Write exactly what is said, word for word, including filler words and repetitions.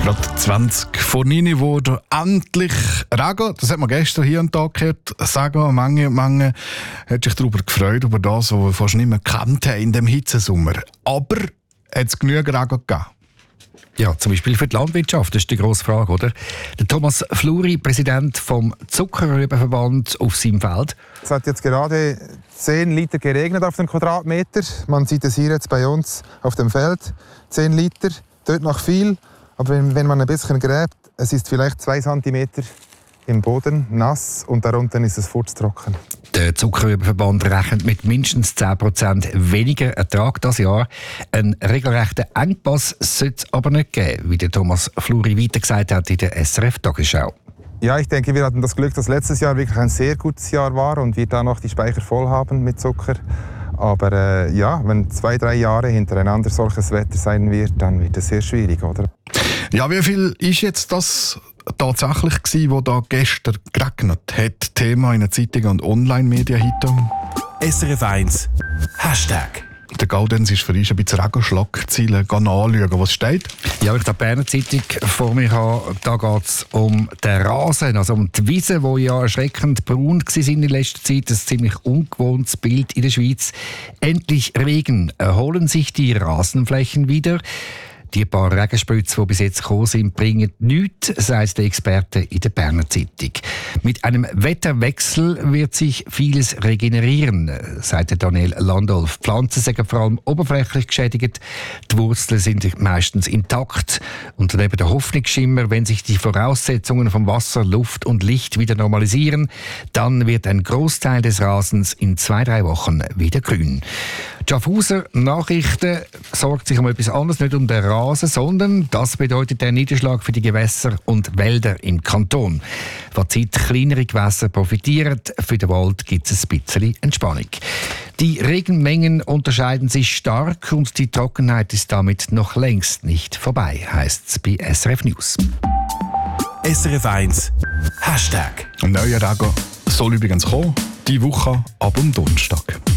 ist gerade zwanzig vor neun geworden. Endlich Regen. Das hat man gestern hier am Tag gehört. Sagen, manche, manche hat sich darüber gefreut, über das, was wir fast nicht mehr gekannt haben in diesem Hitzesommer. Aber hat es genügend Regen gegeben? Ja, zum Beispiel für die Landwirtschaft, das ist die grosse Frage, oder? Der Thomas Fluri, Präsident vom Zuckerrübenverband, auf seinem Feld. Es hat jetzt gerade zehn Liter geregnet auf den Quadratmeter. Man sieht es hier jetzt bei uns auf dem Feld. zehn Liter, dort noch viel. Aber wenn, wenn man ein bisschen gräbt, es ist vielleicht zwei Zentimeter im Boden nass und darunter ist es furztrocken. Der Zuckerrübenverband rechnet mit mindestens zehn Prozent weniger Ertrag dieses Jahr. Einen regelrechten Engpass sollte es aber nicht geben, wie der Thomas Fluri weiter gesagt hat in der S R F-Tagesschau. Ja, ich denke, wir hatten das Glück, dass letztes Jahr wirklich ein sehr gutes Jahr war und wir da noch die Speicher voll haben mit Zucker. Aber äh, ja, wenn zwei, drei Jahre hintereinander solches Wetter sein wird, dann wird es sehr schwierig, oder? Ja, wie viel ist jetzt das tatsächlich gewesen, wo da gestern geregnet hat? Thema in den Zeitungen und Online-Medien heute. S R F eins Hashtag. Der Gaudenz ist für uns ein bisschen Regenschlagziele anschauen. Was steht? Ja, wenn ich die Berner Zeitung vor mir habe, da geht es um den Rasen, also um die Wiesen, die ja erschreckend braun waren in letzter Zeit. Ein ziemlich ungewohntes Bild in der Schweiz. Endlich Regen. Erholen sich die Rasenflächen wieder? Die paar Regenspritze, die bis jetzt gekommen sind, bringen nichts, sagt der Experte in der Berner Zeitung. Mit einem Wetterwechsel wird sich vieles regenerieren, sagt Daniel Landolf. Die Pflanzen sind vor allem oberflächlich geschädigt, die Wurzeln sind meistens intakt. Und neben der Hoffnungsschimmer, wenn sich die Voraussetzungen von Wasser, Luft und Licht wieder normalisieren, dann wird ein Großteil des Rasens in zwei, drei Wochen wieder grün. Schaffhauser Nachrichten sorgt sich um etwas anderes, nicht um den Rasen, sondern das bedeutet der Niederschlag für die Gewässer und Wälder im Kanton. Fazit: kleinere Gewässer profitieren, für den Wald gibt es ein bisschen Entspannung. Die Regenmengen unterscheiden sich stark und die Trockenheit ist damit noch längst nicht vorbei, heisst es bei S R F News. S R F eins Hashtag. Ein neuer Regen soll übrigens kommen, diese Woche ab dem Donnerstag.